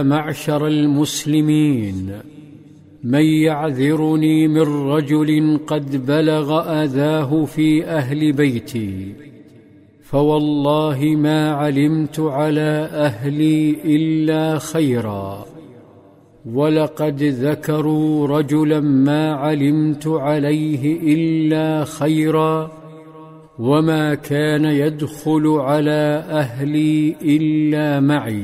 معشر المسلمين، من يعذرني من رجل قد بلغ أذاه في أهل بيتي، فوالله ما علمت على أهلي إلا خيرا، ولقد ذكروا رجلا ما علمت عليه إلا خيرا، وما كان يدخل على أهلي إلا معي.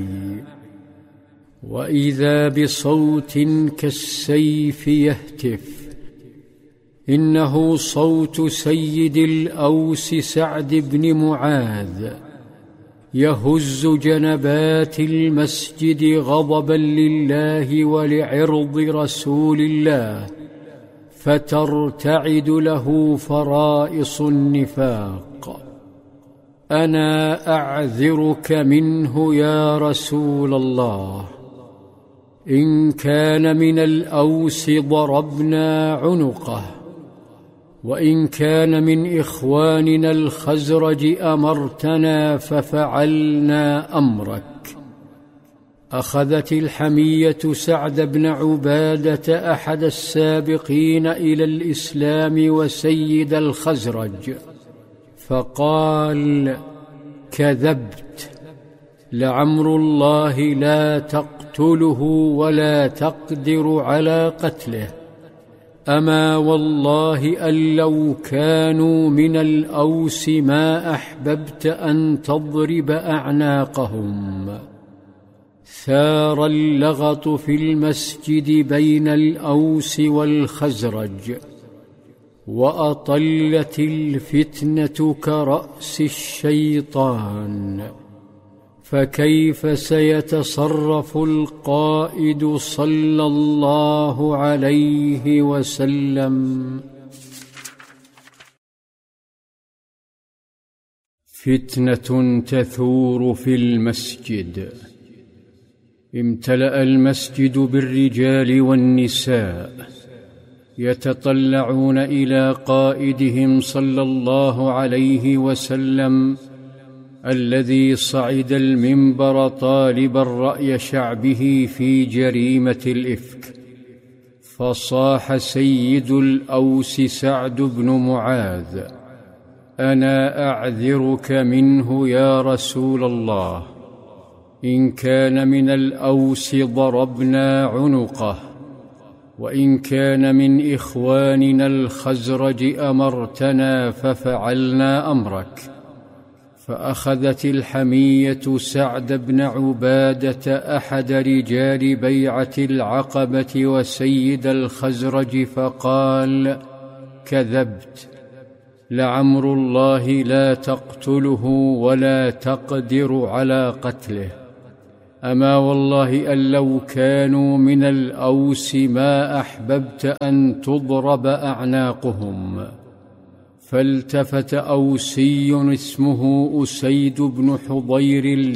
وإذا بصوت كالسيف يهتف، إنه صوت سيد الأوس سعد بن معاذ، يهز جنبات المسجد غضبا لله ولعرض رسول الله، فترتعد له فرائص النفاق. أنا أعذرك منه يا رسول الله، إن كان من الأوس ضربنا عنقه، وإن كان من إخواننا الخزرج أمرتنا ففعلنا أمرك. أخذت الحمية سعد بن عبادة أحد السابقين إلى الإسلام وسيد الخزرج، فقال: كذبت، لعمر الله لا تقتله ولا تقدر على قتله، أما والله أن لو كانوا من الأوس ما أحببت أن تضرب أعناقهم. ثار اللغط في المسجد بين الأوس والخزرج، وأطلت الفتنة كرأس الشيطان، فكيف سيتصرف القائد صلى الله عليه وسلم؟ فتنة تثور في المسجد. امتلأ المسجد بالرجال والنساء يتطلعون إلى قائدهم صلى الله عليه وسلم، الذي صعد المنبر طالبا رأي شعبه في جريمة الإفك. فصاح سيد الأوس سعد بن معاذ: أنا أعذرك منه يا رسول الله، إن كان من الأوس ضربنا عنقه، وإن كان من إخواننا الخزرج أمرتنا ففعلنا أمرك. فأخذت الحمية سعد بن عبادة أحد رجال بيعة العقبة وسيد الخزرج، فقال: كذبت، لعمر الله لا تقتله ولا تقدر على قتله، أما والله أن لو كانوا من الأوس ما أحببت أن تضرب أعناقهم. فالتفت أوسي اسمه أسيد بن حضير